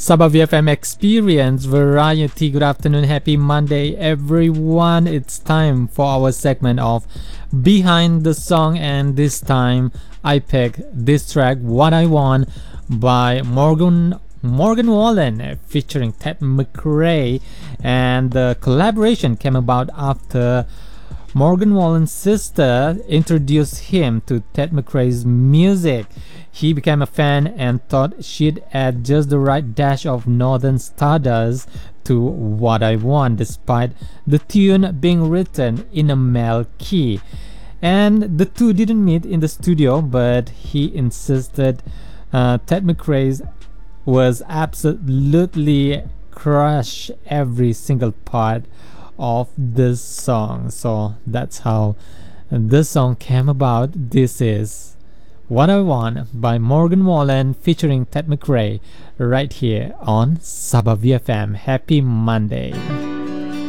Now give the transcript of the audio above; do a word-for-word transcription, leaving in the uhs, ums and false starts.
Sabah V F M Experience Variety. Good afternoon, happy Monday, everyone. It's time for our segment of Behind the Song, and this time I picked this track, What I Want, by Morgan Morgan Wallen featuring Ted McRae, and the collaboration came about after Morgan Wallen's sister introduced him to Ted McRae's music. He became a fan and thought she'd add just the right dash of Northern Stardust to What I Want, despite the tune being written in a male key. And the two didn't meet in the studio, but he insisted uh, Ted McRae was absolutely crush every single part of this song. So that's how this song came about. This is What I Want by Morgan Wallen featuring Ted McRae right here on Sabah V F M. Happy Monday.